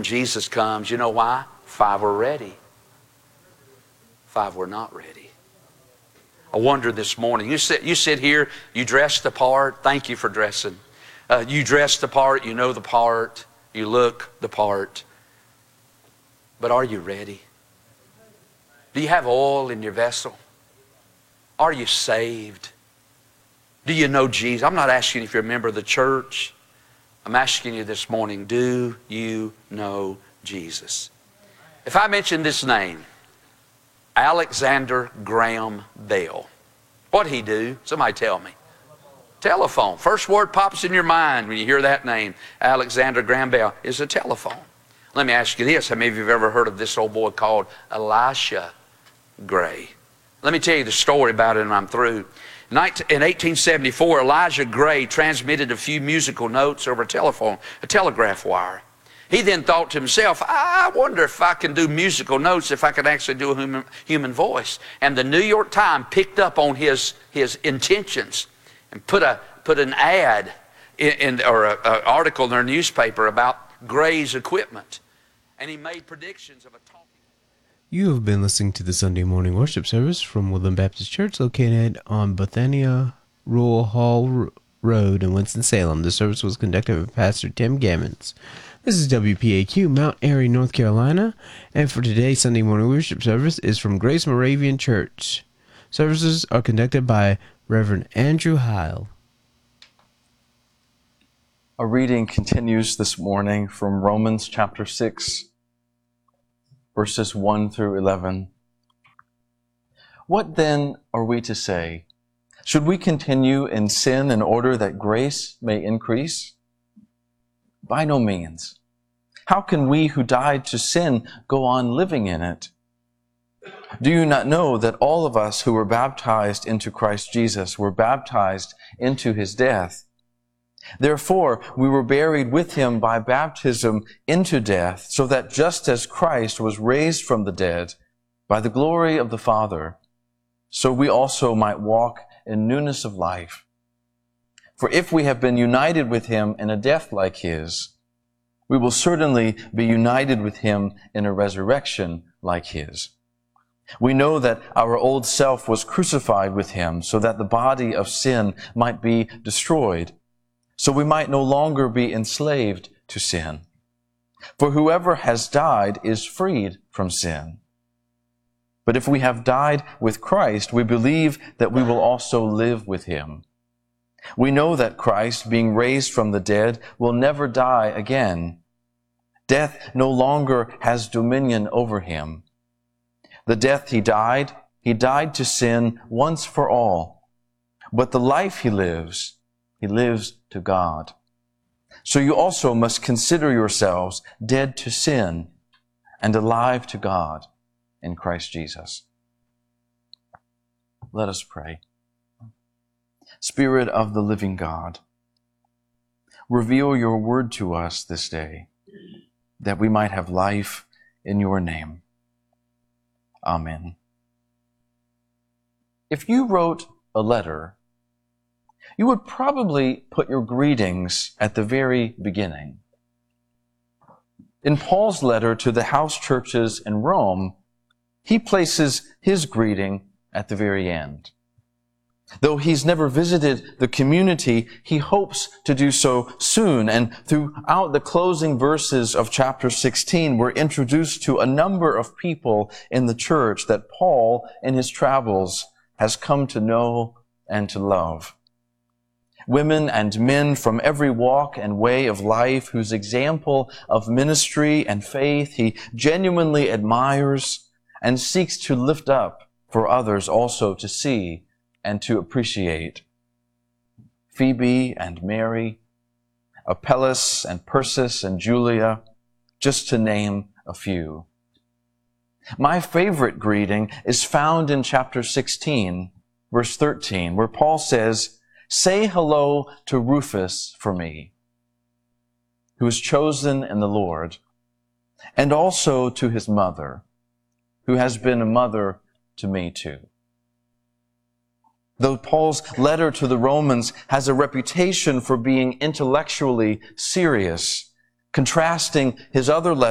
when Jesus comes. You know why? 5 were ready. 5 were not ready. I wonder this morning, you sit here, you dress the part. Thank you for dressing. You dress the part, you know the part, you look the part. But are you ready? Do you have oil in your vessel? Are you saved? Do you know Jesus? I'm not asking if you're a member of the church. I'm asking you this morning, do you know Jesus? If I mention this name, Alexander Graham Bell, what'd he do? Somebody tell me. Telephone. First word pops in your mind when you hear that name. Alexander Graham Bell is a telephone. Let me ask you this. How many of you have ever heard of this old boy called Elisha Gray? Let me tell you the story about it and I'm through. In 1874, Elijah Gray transmitted a few musical notes over a telegraph wire. He then thought to himself, I wonder if I can do musical notes, if I could actually do a human voice. And the New York Times picked up on his intentions and put an ad or an article in their newspaper about Gray's equipment. And he made predictions of a talking. You have been listening to the Sunday morning worship service from Woodland Baptist Church located on Bethania Rural Hall Road in Winston-Salem. The service was conducted by Pastor Tim Gammons. This is WPAQ, Mount Airy, North Carolina, and for today's Sunday morning worship service is from Grace Moravian Church. Services are conducted by Reverend Andrew Heil. Our reading continues this morning from Romans chapter 6, verses 1 through 11. What then are we to say? Should we continue in sin in order that grace may increase? By no means. How can we who died to sin go on living in it? Do you not know that all of us who were baptized into Christ Jesus were baptized into his death? Therefore, we were buried with him by baptism into death, so that just as Christ was raised from the dead by the glory of the Father, so we also might walk in newness of life. For if we have been united with him in a death like his, we will certainly be united with him in a resurrection like his. We know that our old self was crucified with him so that the body of sin might be destroyed, so we might no longer be enslaved to sin. For whoever has died is freed from sin. But if we have died with Christ, we believe that we will also live with him. We know that Christ, being raised from the dead, will never die again. Death no longer has dominion over him. The death he died to sin once for all. But the life he lives to God. So you also must consider yourselves dead to sin and alive to God in Christ Jesus. Let us pray. Spirit of the living God, reveal your word to us this day, that we might have life in your name. Amen. If you wrote a letter, you would probably put your greetings at the very beginning. In Paul's letter to the house churches in Rome, he places his greeting at the very end. Though he's never visited the community, he hopes to do so soon. And throughout the closing verses of chapter 16, we're introduced to a number of people in the church that Paul, in his travels, has come to know and to love. Women and men from every walk and way of life whose example of ministry and faith he genuinely admires and seeks to lift up for others also to see and to appreciate. Phoebe and Mary, Apelles and Persis and Julia, just to name a few. My favorite greeting is found in chapter 16, verse 13, where Paul says, "Say hello to Rufus for me, who is chosen in the Lord, and also to his mother, who has been a mother to me too." Though Paul's letter to the Romans has a reputation for being intellectually serious, contrasting his other letters